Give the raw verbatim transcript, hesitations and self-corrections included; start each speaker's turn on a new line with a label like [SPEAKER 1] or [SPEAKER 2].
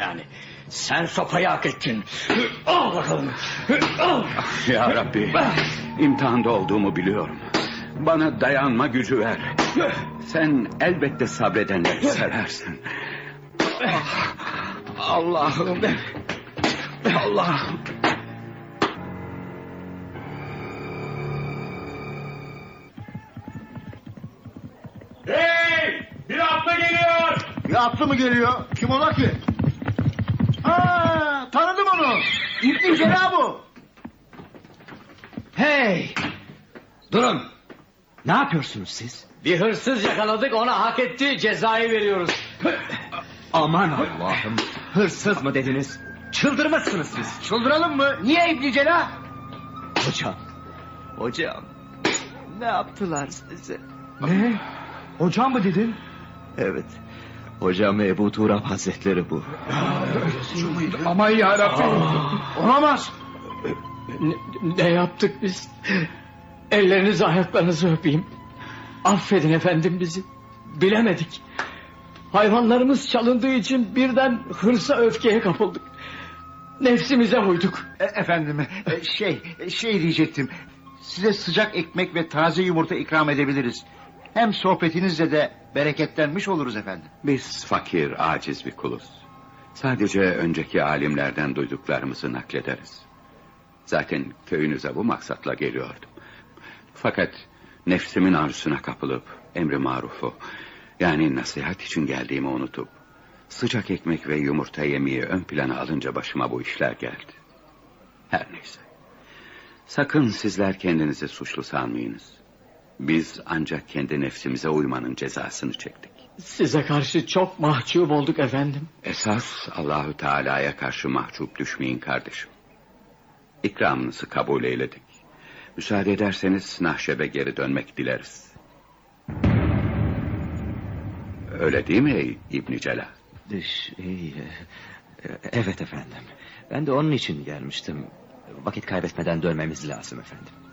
[SPEAKER 1] yani. Sen sopayı hak ettin. Al bakalım. Al.
[SPEAKER 2] Ya Rabbi, imtihanda olduğumu biliyorum. Bana dayanma gücü ver. Sen elbette sabredenleri seversin. Allah'ım. Allah'ım.
[SPEAKER 1] Hey! Bir atlı geliyor.
[SPEAKER 3] Bir atlı mı geliyor? Kim ola ki? Ha, tanıdım onu. İbn Cela bu.
[SPEAKER 4] Hey! Durun! Ne yapıyorsunuz siz?
[SPEAKER 1] Bir hırsız yakaladık, ona hak ettiği cezayı veriyoruz.
[SPEAKER 4] Aman Allah'ım! Hırsız mı dediniz? Çıldırmışsınız siz!
[SPEAKER 3] Çıldıralım mı? Niye İbn Cela?
[SPEAKER 4] Hocam! Hocam! Ne yaptılar size?
[SPEAKER 3] Ne? Hocam mı dedin?
[SPEAKER 4] Evet. Hocam Ebu Turab Hazretleri bu.
[SPEAKER 3] Aman yarabbim. Olamaz.
[SPEAKER 1] Ne, ne yaptık biz? Ellerinizi ayaklarınızı öpeyim. Affedin efendim bizi. Bilemedik. Hayvanlarımız çalındığı için birden hırsa öfkeye kapıldık. Nefsimize uyduk.
[SPEAKER 3] E, efendim e, şey şey diyecektim. Size sıcak ekmek ve taze yumurta ikram edebiliriz. Hem sohbetinizle de bereketlenmiş oluruz efendim.
[SPEAKER 2] Biz fakir, aciz bir kuluz. Sadece önceki alimlerden duyduklarımızı naklederiz. Zaten köyünüze bu maksatla geliyordum. Fakat nefsimin arzusuna kapılıp emri marufu, yani nasihat için geldiğimi unutup sıcak ekmek ve yumurta yemeği ön plana alınca başıma bu işler geldi. Her neyse. Sakın sizler kendinizi suçlu sanmayınız. Biz ancak kendi nefsimize uymanın cezasını çektik.
[SPEAKER 1] Size karşı çok mahcup olduk efendim.
[SPEAKER 2] Esas Allahü Teala'ya karşı mahcup düşmeyin kardeşim. İkramınızı kabul eyledik. Müsaade ederseniz Nahşeb'e geri dönmek dileriz. Öyle değil mi İbn Cela?
[SPEAKER 4] Şey, evet efendim. Ben de onun için gelmiştim. Vakit kaybetmeden dönmemiz lazım efendim.